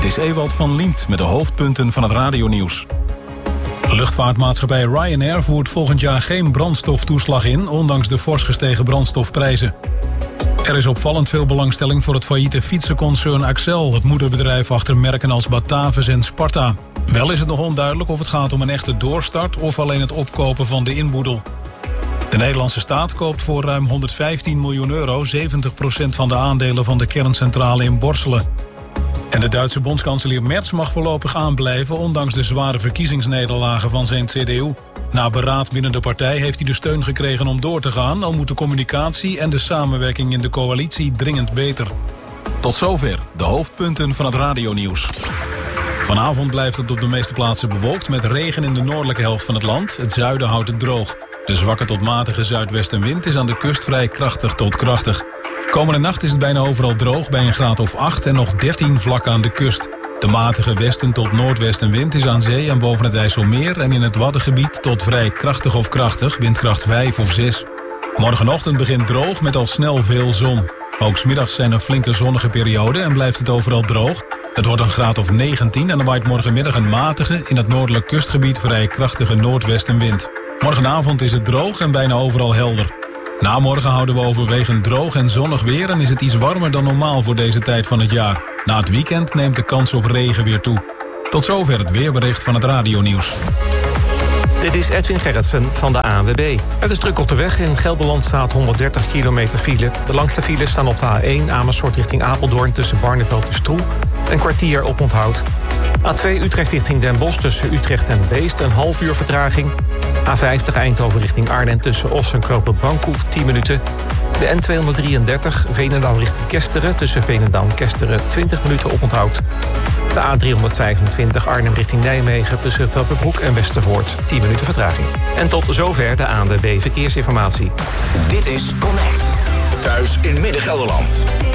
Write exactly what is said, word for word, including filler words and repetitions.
is Ewald van Liemt met de hoofdpunten van het radionieuws. Luchtvaartmaatschappij Ryanair voert volgend jaar geen brandstoftoeslag in, ondanks de fors gestegen brandstofprijzen. Er is opvallend veel belangstelling voor het failliete fietsenconcern Accel, het moederbedrijf achter merken als Batavus en Sparta. Wel is het nog onduidelijk of het gaat om een echte doorstart of alleen het opkopen van de inboedel. De Nederlandse staat koopt voor ruim honderdvijftien miljoen euro zeventig procent van de aandelen van de kerncentrale in Borselen. En de Duitse bondskanselier Merz mag voorlopig aanblijven, ondanks de zware verkiezingsnederlagen van zijn C D U. Na beraad binnen de partij heeft hij de steun gekregen om door te gaan, al moet de communicatie en de samenwerking in de coalitie dringend beter. Tot zover de hoofdpunten van het radionieuws. Vanavond blijft het op de meeste plaatsen bewolkt met regen in de noordelijke helft van het land. Het zuiden houdt het droog. De zwakke tot matige zuidwestenwind is aan de kust vrij krachtig tot krachtig. Komende nacht is het bijna overal droog bij een graad of acht en nog dertien vlak aan de kust. De matige westen tot noordwestenwind is aan zee en boven het IJsselmeer en in het Waddengebied tot vrij krachtig of krachtig, windkracht vijf of zes. Morgenochtend begint droog met al snel veel zon. Ook 's middags zijn er flinke zonnige perioden en blijft het overal droog. Het wordt een graad of negentien en er waait morgenmiddag een matige, in het noordelijk kustgebied vrij krachtige noordwestenwind. Morgenavond is het droog en bijna overal helder. Na morgen houden we overwegend droog en zonnig weer en is het iets warmer dan normaal voor deze tijd van het jaar. Na het weekend neemt de kans op regen weer toe. Tot zover het weerbericht van het radionieuws. Dit is Edwin Gerritsen van de A N W B. Het is druk op de weg. In Gelderland staat honderddertig kilometer file. De langste files staan op de A één Amersfoort richting Apeldoorn tussen Barneveld en Stroe. Een kwartier op onthoud. A twee Utrecht richting Den Bosch tussen Utrecht en Beest een half uur vertraging. A vijftig Eindhoven richting Arnhem tussen Os en Knopen-Bankhoef tien minuten. De N tweehonderddrieëndertig Veenendaal richting Kesteren tussen Veenendaal en Kesteren twintig minuten op onthoud. De A driehonderdvijfentwintig Arnhem richting Nijmegen tussen Velperbroek en Westervoort tien minuten vertraging. En tot zover de A N W B Verkeersinformatie. Dit is Connect. Thuis in Midden-Gelderland.